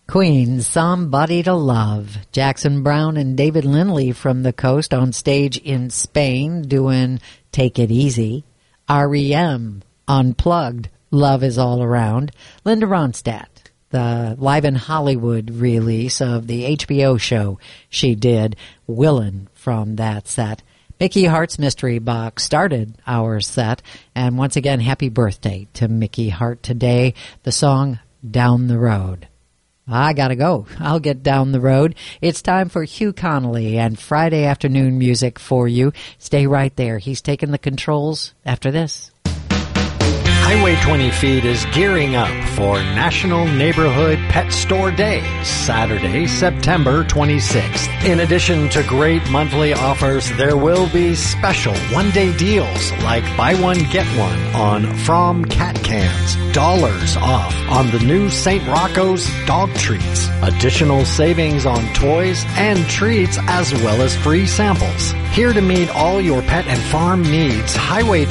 Queen, Somebody to Love. Jackson Browne and David Lindley from the coast on stage in Spain doing Take It Easy. REM, Unplugged, Love Is All Around. Linda Ronstadt, the Live in Hollywood release of the HBO show she did, Willin' from that set. Mickey Hart's Mystery Box started our set, and once again, happy birthday to Mickey Hart today. The song, Down the Road. I gotta go. I'll get down the road. It's time for Hugh Connolly and Friday afternoon music for you. Stay right there. He's taking the controls after this. Highway 20 Feed is gearing up for National Neighborhood Pet Store Day, Saturday, September 26th. In addition to great monthly offers, there will be special one-day deals like buy one, get one on From cat cans, $1 off on the new St. Rocco's dog treats, additional savings on toys and treats, as well as free samples. Here to meet all your pet and farm needs, Highway